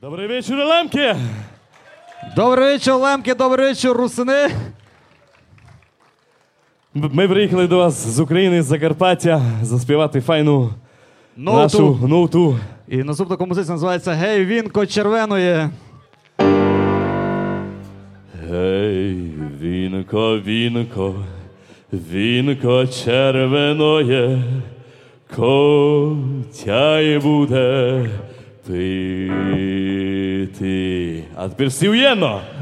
Добрий вечір, Лемки! Добрий вечір, Лемки, добрий вечір, русини. Ми приїхали до вас з України, з Закарпаття, заспівати файну Ноуту. нашу ноуту. І наступна композиція називається «Гей, вінко червеної». Гей, вінко, вінко, вінко червеноє, котяй буде пити. А тепер всі уєдно!